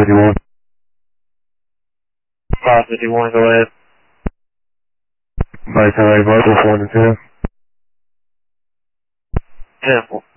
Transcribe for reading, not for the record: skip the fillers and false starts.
551. 551, go ahead. Vitality Vocals 1 and 2. 10